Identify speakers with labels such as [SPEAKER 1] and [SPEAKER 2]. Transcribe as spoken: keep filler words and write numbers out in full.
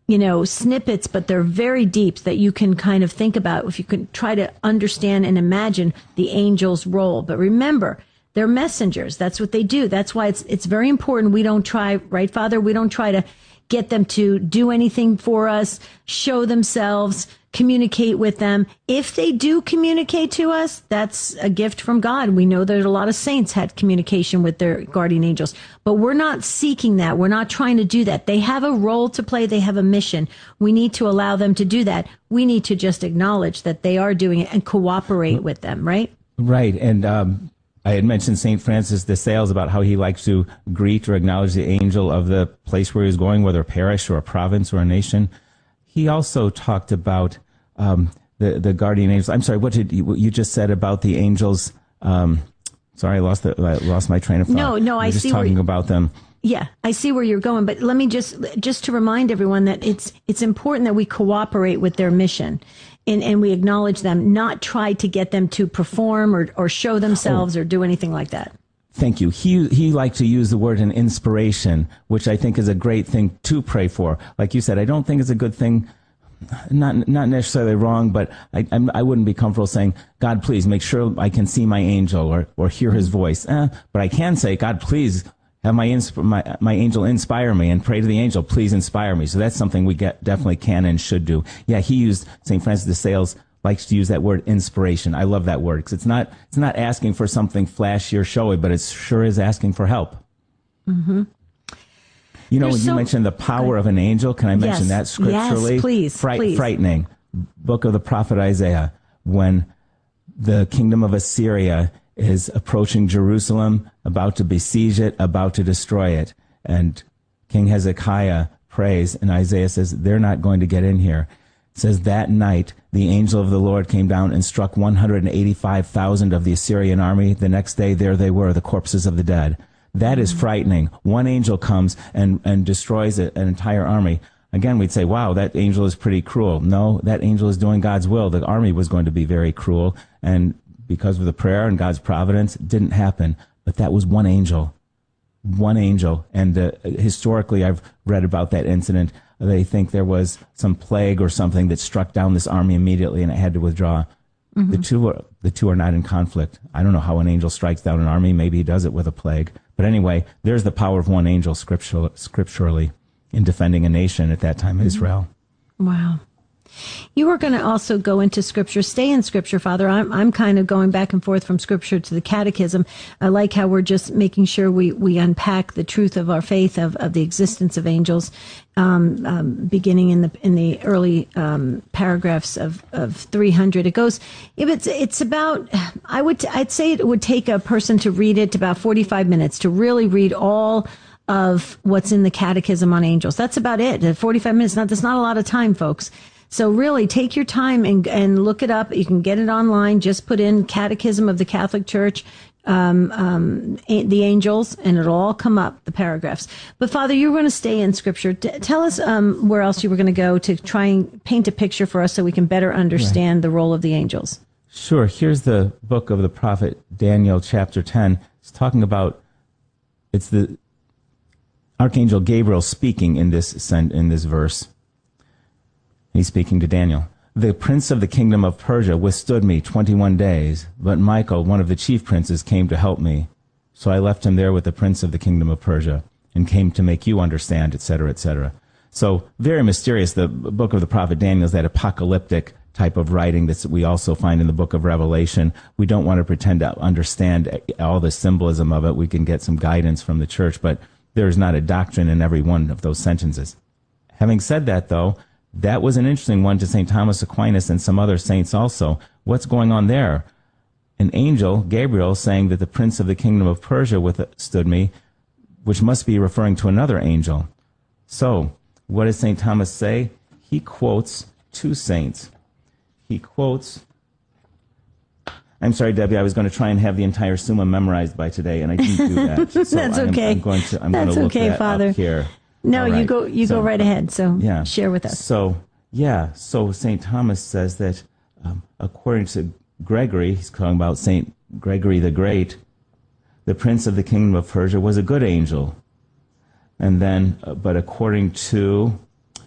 [SPEAKER 1] you know, snippets, but they're very deep that you can kind of think about if you can try to understand and imagine the angel's role. But remember, they're messengers. That's what they do. That's why it's it's very important we don't try, right, Father? We don't try to get them to do anything for us, show themselves, communicate with them. If they do communicate to us, that's a gift from God. We know that a lot of saints had communication with their guardian angels, but we're not seeking that. We're not trying to do that. They have a role to play. They have a mission. We need to allow them to do that. We need to just acknowledge that they are doing it and cooperate with them, right?
[SPEAKER 2] Right. And um, I had mentioned Saint Francis de Sales about how he likes to greet or acknowledge the angel of the place where he was going, whether a parish or a province or a nation. He also talked about um, the the guardian angels. I'm sorry, what did you, what you just said about the angels? Um, sorry, I lost the, I lost my train of thought.
[SPEAKER 1] No, no,
[SPEAKER 2] You're
[SPEAKER 1] I
[SPEAKER 2] just
[SPEAKER 1] see.
[SPEAKER 2] talking about them.
[SPEAKER 1] Yeah, I see where you're going, but let me just just to remind everyone that it's it's important that we cooperate with their mission, and and we acknowledge them, not try to get them to perform or or show themselves oh. or do anything like that.
[SPEAKER 2] Thank you. He he liked to use the word an inspiration, which I think is a great thing to pray for. Like you said, I don't think it's a good thing. Not not necessarily wrong, but I I'm, I wouldn't be comfortable saying, God, please make sure I can see my angel or or hear his voice. Eh, but I can say, God, please have my, insp- my my angel inspire me, and pray to the angel, please inspire me. So that's something we get, definitely can and should do. Yeah, he used, Saint Francis de Sales likes to use that word inspiration. I love that word because it's not it's not asking for something flashy or showy, but it sure is asking for help.
[SPEAKER 1] Mm-hmm.
[SPEAKER 2] You know,
[SPEAKER 1] There's
[SPEAKER 2] when
[SPEAKER 1] so,
[SPEAKER 2] you mentioned the power of an angel, can I mention
[SPEAKER 1] yes,
[SPEAKER 2] that scripturally?
[SPEAKER 1] Yes, please,
[SPEAKER 2] Fright,
[SPEAKER 1] please.
[SPEAKER 2] Frightening. Book of the prophet Isaiah, when the kingdom of Assyria is approaching Jerusalem, about to besiege it, about to destroy it. And King Hezekiah prays, and Isaiah says, they're not going to get in here. It says, that night, the angel of the Lord came down and struck one hundred eighty-five thousand of the Assyrian army. The next day, there they were, the corpses of the dead. That is frightening. One angel comes and, and destroys a, an entire army. Again, we'd say, wow, that angel is pretty cruel. No, that angel is doing God's will. The army was going to be very cruel, and because of the prayer and God's providence, it didn't happen. But that was one angel. One angel. And uh, historically, I've read about that incident. They think there was some plague or something that struck down this army immediately, and it had to withdraw. Mm-hmm. The two are, the two are not in conflict. I don't know how an angel strikes down an army. Maybe he does it with a plague. But anyway, there's the power of one angel scriptural, scripturally in defending a nation at that time, mm-hmm. Israel.
[SPEAKER 1] Wow. You were going to also go into Scripture. Stay in Scripture, Father. I'm I'm kind of going back and forth from Scripture to the Catechism. I like how we're just making sure we, we unpack the truth of our faith, of, of the existence of angels, um, um, beginning in the in the early um, paragraphs of, of three hundred. It goes, if it's it's about, I would I'd say it would take a person to read it about forty-five minutes to really read all of what's in the Catechism on angels. That's about it. forty-five minutes. Not that's not a lot of time, folks. So really take your time and and look it up. You can get it online. Just put in Catechism of the Catholic Church, um, um, the angels, and it'll all come up, the paragraphs. But Father, you're going to stay in Scripture. T- tell us um, where else you were going to go to try and paint a picture for us so we can better understand right. the role of the angels.
[SPEAKER 2] Sure. Here's the book of the prophet Daniel, chapter ten. It's talking about, it's the Archangel Gabriel speaking in this in this verse. He's speaking to Daniel. The prince of the kingdom of Persia withstood me twenty-one days, but Michael, one of the chief princes, came to help me. So I left him there with the prince of the kingdom of Persia and came to make you understand, et cetera, et cetera. So very mysterious. The book of the prophet Daniel is that apocalyptic type of writing that we also find in the book of Revelation. We don't want to pretend to understand all the symbolism of it. We can get some guidance from the church, but there's not a doctrine in every one of those sentences. Having said that, though, that was an interesting one to Saint Thomas Aquinas and some other saints also. What's going on there? An angel, Gabriel, saying that the prince of the kingdom of Persia withstood me, which must be referring to another angel. So, what does Saint Thomas say? He quotes two saints. He quotes... I'm sorry, Debbie, I was going to try and have the entire Summa memorized by today, and I didn't do that. So
[SPEAKER 1] That's
[SPEAKER 2] I'm,
[SPEAKER 1] okay.
[SPEAKER 2] I'm going to, I'm
[SPEAKER 1] That's
[SPEAKER 2] going to look
[SPEAKER 1] okay,
[SPEAKER 2] that
[SPEAKER 1] Father.
[SPEAKER 2] up here.
[SPEAKER 1] No,
[SPEAKER 2] right.
[SPEAKER 1] you go you
[SPEAKER 2] so,
[SPEAKER 1] go right ahead. So
[SPEAKER 2] yeah.
[SPEAKER 1] share with us.
[SPEAKER 2] So, yeah, so Saint Thomas says that um, according to Gregory, he's talking about Saint Gregory the Great, the prince of the kingdom of Persia was a good angel. And then, uh, but according to